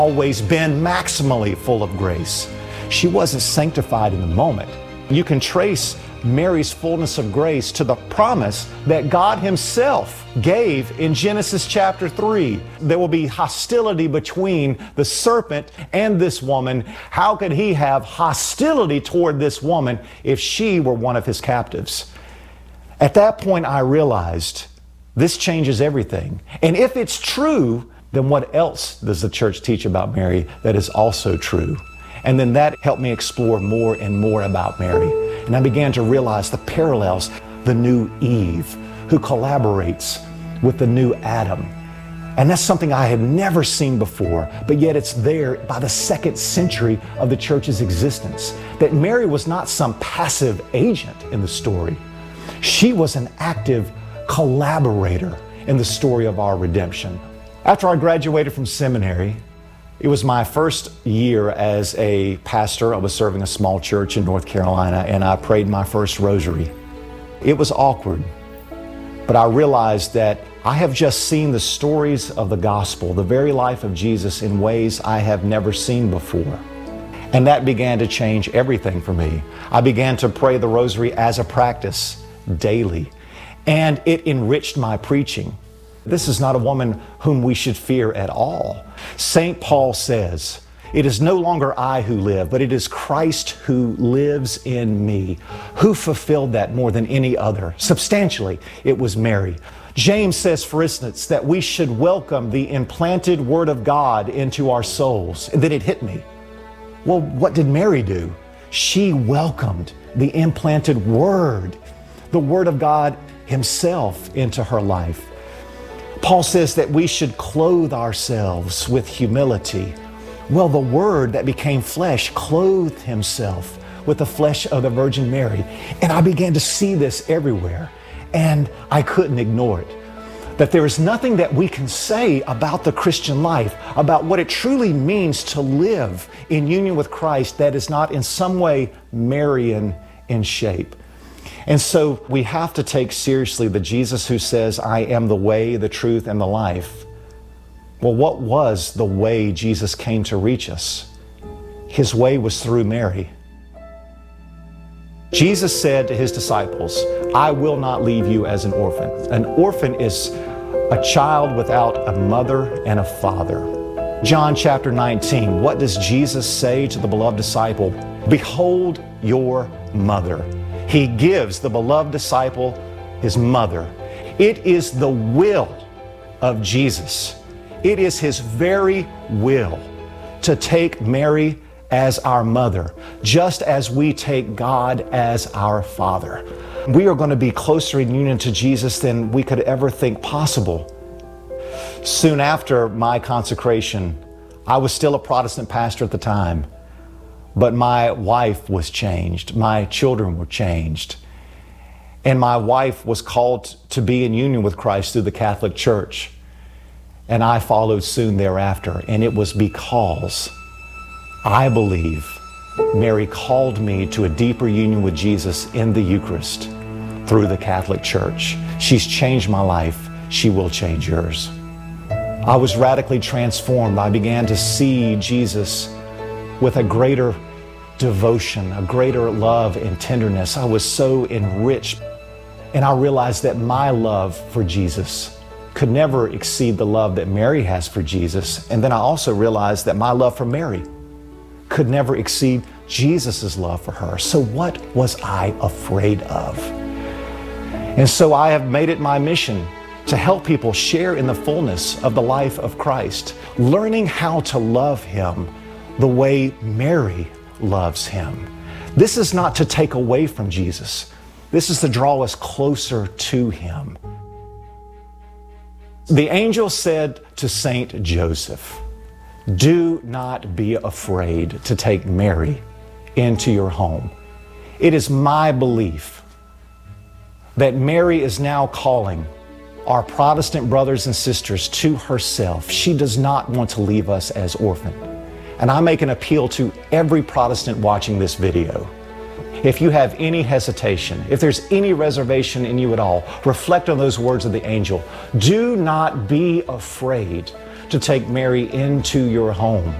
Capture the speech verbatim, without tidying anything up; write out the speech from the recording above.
always been maximally full of grace. She wasn't sanctified in the moment. You can trace Mary's fullness of grace to the promise that God Himself gave in Genesis chapter three. There will be hostility between the serpent and this woman. How could He have hostility toward this woman if she were one of His captives? At that point, I realized this changes everything. And if it's true, then what else does the church teach about Mary that is also true? And then that helped me explore more and more about Mary. And I began to realize the parallels, the new Eve who collaborates with the new Adam. And that's something I had never seen before, but yet it's there by the second century of the church's existence. That Mary was not some passive agent in the story. She was an active collaborator in the story of our redemption. After I graduated from seminary, it was my first year as a pastor. I was serving a small church in North Carolina, and I prayed my first rosary. It was awkward, but I realized that I have just seen the stories of the gospel, the very life of Jesus, in ways I have never seen before. And that began to change everything for me. I began to pray the rosary as a practice daily, and it enriched my preaching. This is not a woman whom we should fear at all. Saint Paul says, "It is no longer I who live, but it is Christ who lives in me." Who fulfilled that more than any other? Substantially, it was Mary. James says, for instance, that we should welcome the implanted Word of God into our souls. And then it hit me. Well, what did Mary do? She welcomed the implanted Word, the Word of God Himself, into her life. Paul says that we should clothe ourselves with humility. Well, the Word that became flesh clothed Himself with the flesh of the Virgin Mary. And I began to see this everywhere, and I couldn't ignore it. That there is nothing that we can say about the Christian life, about what it truly means to live in union with Christ, that is not in some way Marian in shape. And so we have to take seriously the Jesus who says, "I am the way, the truth, and the life." Well, what was the way Jesus came to reach us? His way was through Mary. Jesus said to His disciples, "I will not leave you as an orphan." An orphan is a child without a mother and a father. John chapter nineteen, what does Jesus say to the beloved disciple? "Behold your mother." He gives the beloved disciple his mother. It is the will of Jesus. It is His very will to take Mary as our mother, just as we take God as our Father. We are going to be closer in union to Jesus than we could ever think possible. Soon after my consecration, I was still a Protestant pastor at the time. But my wife was changed. My children were changed. And my wife was called to be in union with Christ through the Catholic Church. And I followed soon thereafter. And it was because I believe Mary called me to a deeper union with Jesus in the Eucharist through the Catholic Church. She's changed my life. She will change yours. I was radically transformed. I began to see Jesus with a greater devotion, a greater love and tenderness. I was so enriched. And I realized that my love for Jesus could never exceed the love that Mary has for Jesus. And then I also realized that my love for Mary could never exceed Jesus' love for her. So what was I afraid of? And so I have made it my mission to help people share in the fullness of the life of Christ, learning how to love Him the way Mary loves Him. This is not to take away from Jesus. This is to draw us closer to Him. The angel said to Saint Joseph, "Do not be afraid to take Mary into your home." It is my belief that Mary is now calling our Protestant brothers and sisters to herself. She does not want to leave us as orphans. And I make an appeal to every Protestant watching this video. If you have any hesitation, if there's any reservation in you at all, reflect on those words of the angel. Do not be afraid to take Mary into your home.